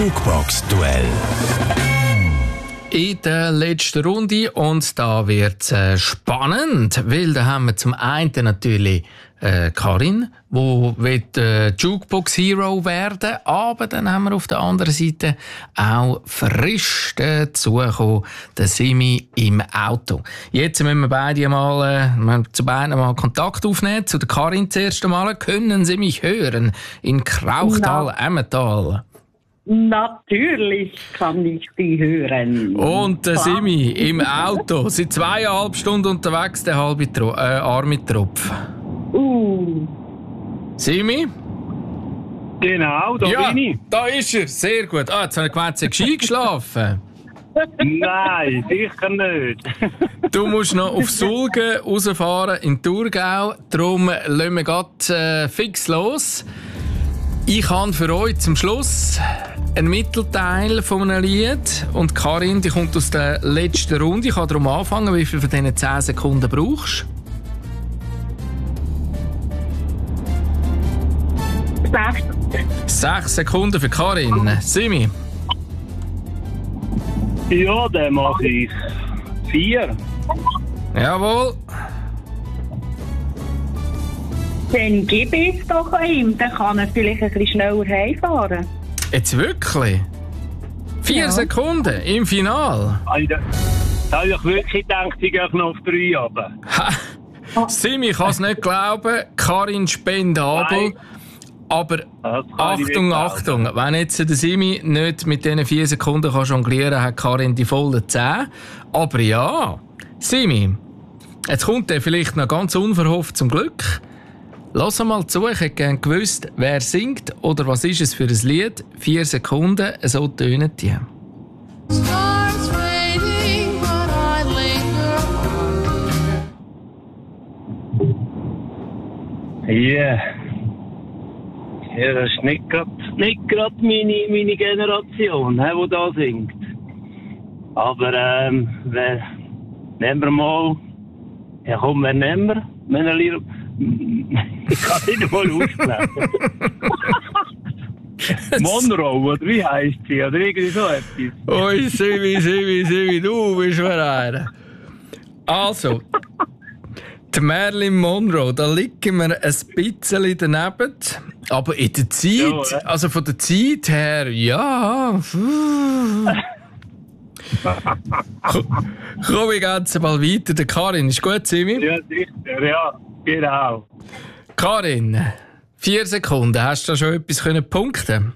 Jukebox-Duell. In der letzten Runde und da wird es spannend, weil da haben wir zum einen natürlich Karin, die Jukebox Hero werden, aber dann haben wir auf der anderen Seite auch frisch dazugekommen, der Simi im Auto. Jetzt müssen wir zu beiden mal Kontakt aufnehmen. Zu der Karin zuerst einmal. Können Sie mich hören in Krauchtal, Emmental? Natürlich kann ich Sie hören. Und der Simi im Auto. Seit 2,5 Stunden unterwegs, der halbe arme Tropf. Simi? Genau, da bin ich. Da ist er. Sehr gut. Jetzt habe ich gemeint, Sie haben gescheit geschlafen. Nein, sicher nicht. Du musst noch auf Sulgen rausfahren in Thurgau. Darum lassen wir gerade fix los. Ich habe für euch zum Schluss einen Mittelteil von einem Lied. Und Karin, die kommt aus der letzten Runde. Ich kann darum anfangen, wie viel von diesen 10 Sekunden brauchst. 6 Sekunden für Karin. Simi? Ja, dann mache ich 4. Jawohl. Dann gebe ich es doch ihm. Dann kann er vielleicht ein bisschen schneller heimfahren. Jetzt wirklich? 4 Sekunden im Finale? Da habe ich wirklich gedacht, ich gehe noch auf 3 runter. Simi, ich kann es nicht glauben. Karin spendabel. Aber Achtung, wenn jetzt der Simi nicht mit diesen 4 Sekunden kann jonglieren kann, hat Karin die vollen 10. Aber ja, Simi, jetzt kommt er vielleicht noch ganz unverhofft zum Glück. Lass mal zu, ich hätte gerne gewusst, wer singt oder was ist es für ein Lied. 4 Sekunden, so tönen die. Ja, das ist nicht gerade meine Generation, die da singt. Aber nehmen wir mal... Ja komm, wer nehmen wir? Ich kann nicht mal ausblenden. Monroe, oder wie heisst sie? Oder irgendwie so etwas. Oi, Simi, du bist einer. Also... Die Marilyn Monroe, da liegen wir ein bisschen daneben. Aber in der Zeit, also von der Zeit her, ja. Komm ich ganz mal weiter. Der Karin, ist gut, Simi? Ja, sicher, ja, genau. Karin, 4 Sekunden. Hast du da schon etwas punkten?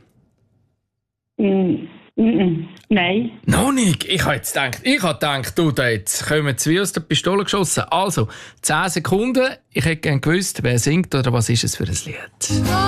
Nein. Noch nicht? Ich habe gedacht, du, da jetzt kommen wir wie aus der Pistole geschossen. Also, 10 Sekunden. Ich hätte gerne gewusst, wer singt oder was ist es für ein Lied.